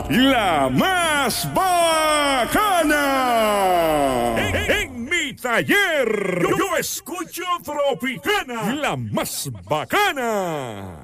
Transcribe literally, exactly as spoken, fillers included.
la más bacana. En, en mi taller, yo, yo escucho Tropicana, La más bacana.